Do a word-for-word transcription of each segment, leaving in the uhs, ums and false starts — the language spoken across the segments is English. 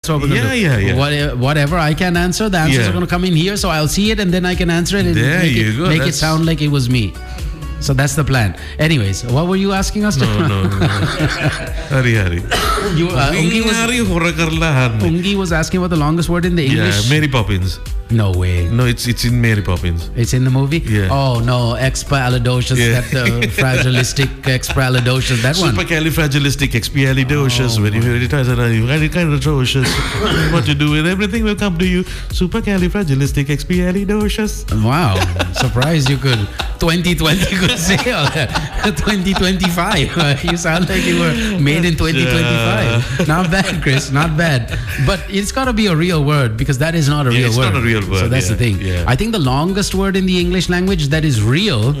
what we're going to Yeah, do. yeah, yeah. What, whatever I can answer, the answers Yeah. are going to come in here, so I'll see it and then I can answer it and There make, you it, go. make it That's- sound like it was me. So that's the plan. Anyways, what were you asking us? No, no, no. Hari, hari. you, uh, Ungi, was, Hari hora karla harne. Ungi was asking what the longest word in the English. Yeah, Mary Poppins. No way. No, it's it's in Mary Poppins. It's in the movie? Yeah. Oh, no. Expialidocious. Yeah. That uh, fragilistic expialidocious. That one. Supercalifragilisticexpialidocious. Oh, when you hear it, I said, you kind of atrocious. What to do with everything will come to you. Supercalifragilisticexpialidocious. Wow. Surprised you could. twenty twenty could say all that. twenty twenty-five. You sound like you were made in twenty twenty-five. Not bad, Chris. Not bad. But it's got to be a real word because that is not a Yeah, real it's word. not a real So word, that's yeah, the thing. yeah. I think the longest word in the English language that is real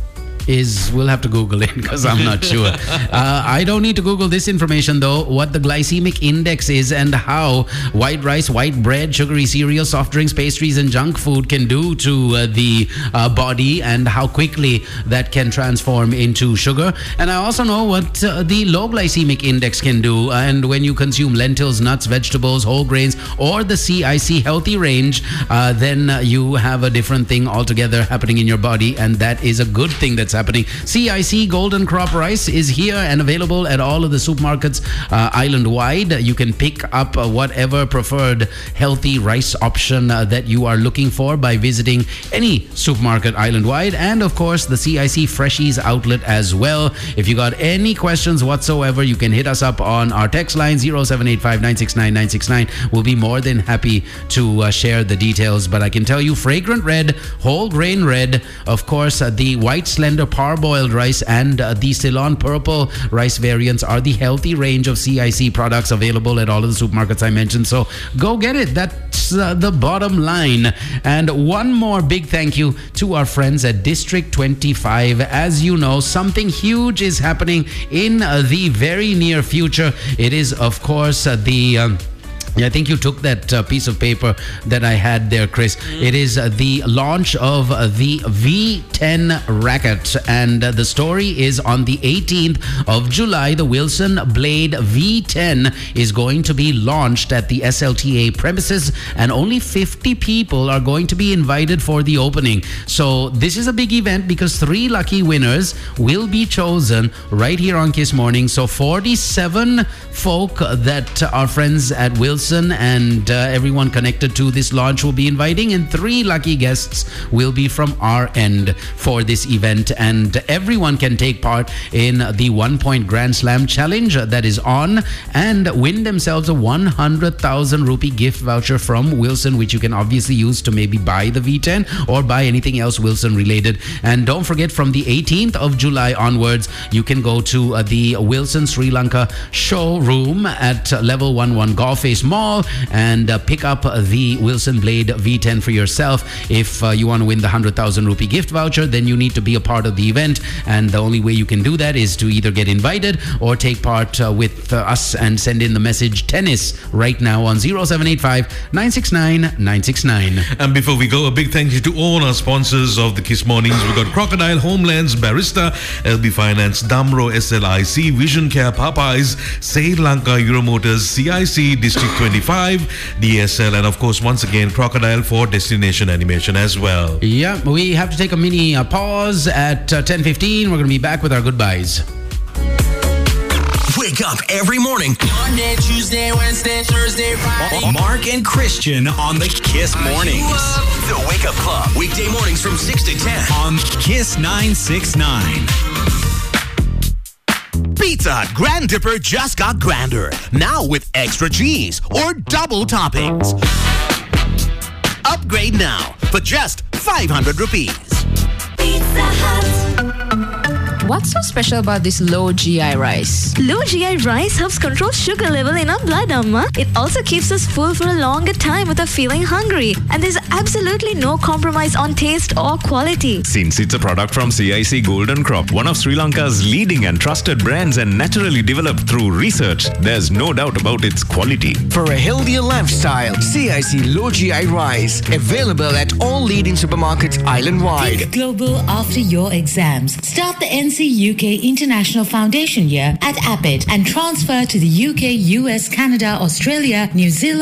is, we'll have to Google it because I'm not sure. Uh, I don't need to Google this information though, what the glycemic index is and how white rice, white bread, sugary cereals, soft drinks, pastries and junk food can do to uh, the uh, body and how quickly that can transform into sugar. And I also know what uh, the low glycemic index can do. And when you consume lentils, nuts, vegetables, whole grains, or the C I C healthy range, uh, then uh, you have a different thing altogether happening in your body. And that is a good thing that's happening. C I C Golden Crop Rice is here and available at all of the supermarkets uh, island-wide. You can pick up uh, whatever preferred healthy rice option uh, that you are looking for by visiting any supermarket island-wide. And of course, the C I C Freshies outlet as well. If you got any questions whatsoever, you can hit us up on our text line zero seven eight five nine six nine nine six nine. We'll be more than happy to uh, share the details. But I can tell you, fragrant red, whole grain red, of course, uh, the white slender parboiled rice and uh, the Ceylon purple rice variants are the healthy range of C I C products available at all of the supermarkets I mentioned. So go get it. That's uh, the bottom line. And one more big thank you to our friends at District twenty-five. As you know, something huge is happening in uh, the very near future. It is, of course, uh, the... Um, Yeah, I think you took that uh, piece of paper that I had there, Chris. Mm. It is uh, the launch of uh, the V ten racket. And uh, the story is on the eighteenth of July, the Wilson Blade V ten is going to be launched at the S L T A premises. And only fifty people are going to be invited for the opening. So this is a big event because three lucky winners will be chosen right here on Kiss Morning. So forty-seven folk that are friends at Wilson and uh, everyone connected to this launch will be inviting, and three lucky guests will be from our end for this event. And everyone can take part in the One Point Grand Slam Challenge that is on and win themselves a one hundred thousand rupee gift voucher from Wilson, which you can obviously use to maybe buy the V ten or buy anything else Wilson related. And don't forget, from the eighteenth of July onwards, you can go to uh, the Wilson Sri Lanka showroom at uh, level eleven Golf Face Mall and uh, pick up uh, the Wilson Blade V ten for yourself. If uh, you want to win the one hundred thousand rupee gift voucher, then you need to be a part of the event, and the only way you can do that is to either get invited or take part uh, with uh, us and send in the message tennis right now on zero seven eight five nine six nine nine six nine. And before we go, a big thank you to all our sponsors of the Kiss Mornings. We've got Crocodile, Homelands, Barista, L B Finance, Damro, S L I C, Vision Care, Popeyes, Sri Lanka, Euromotors, C I C, District twenty-five, D S L, and of course, once again, Crocodile for Destination Animation as well. Yeah, we have to take a mini uh, pause at uh, ten fifteen. We're going to be back with our goodbyes. Wake up every morning. Monday, Tuesday, Wednesday, Thursday, Friday. Mark and Christian on the Kiss Mornings. The Wake Up Club. Weekday mornings from six to ten on Kiss nine six nine. Pizza Hut Grand Dipper just got grander. Now with extra cheese or double toppings. Upgrade now for just five hundred rupees. Pizza Hut. What's so special about this low G I rice? Low G I rice helps control sugar level in our blood, Amma. It also keeps us full for a longer time without feeling hungry. And there's absolutely no compromise on taste or quality. Since it's a product from C I C Golden Crop, one of Sri Lanka's leading and trusted brands and naturally developed through research, there's no doubt about its quality. For a healthier lifestyle, C I C Low G I Rice. Available at all leading supermarkets island-wide. Think global after your exams. Start the N C U K International Foundation year at Abbott and transfer to the U K, U S, Canada, Australia, New Zealand,